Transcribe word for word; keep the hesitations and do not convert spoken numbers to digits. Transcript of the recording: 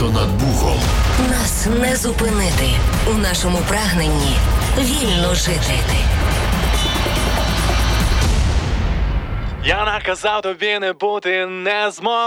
Тато над Богом. Нас не зупинити у нашому прагненні вільно жити. Я наказав тобі не бути, не зможу.